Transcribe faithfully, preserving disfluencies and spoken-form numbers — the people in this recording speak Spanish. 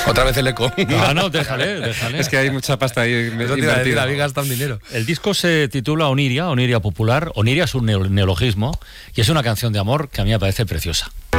Otra vez el eco. No, no, déjale, déjale. Es que hay mucha pasta ahí Eso te iba a decir, habéis gastado un dinero. El disco se titula Oniria, Oniria Popular. Oniria es un neologismo y es una canción de amor que a mí me parece preciosa.